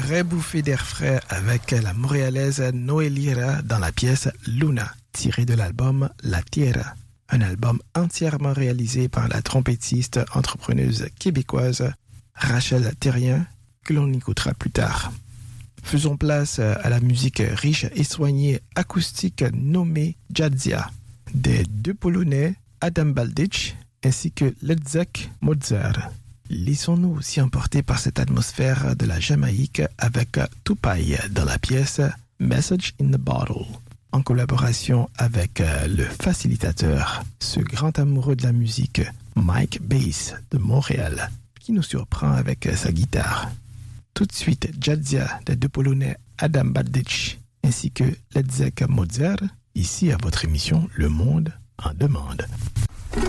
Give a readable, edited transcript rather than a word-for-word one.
vraie bouffée d'air frais avec la montréalaise Noé Lira dans la pièce Luna, tirée de l'album La Tierra, un album entièrement réalisé par la trompettiste entrepreneuse québécoise Rachel Terrien, que l'on écoutera plus tard. Faisons place à la musique riche et soignée acoustique nommée Jadzia, des deux Polonais Adam Baldich ainsi que Ledzek Mozart. Laissons-nous aussi emporter par cette atmosphère de la Jamaïque avec Tupai dans la pièce Message in the Bottle, en collaboration avec le facilitateur, ce grand amoureux de la musique, Mike Bass de Montréal, qui nous surprend avec sa guitare. Tout de suite, Jadzia des deux Polonais Adam Baldich ainsi que Ledzek Mozart, ici à votre émission Le Monde en demande.